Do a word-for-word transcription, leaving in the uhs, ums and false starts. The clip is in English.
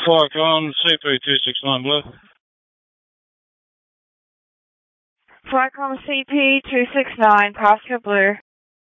Flycon C P two six nine Blue. Flycon C P two six nine, Pasco Blue.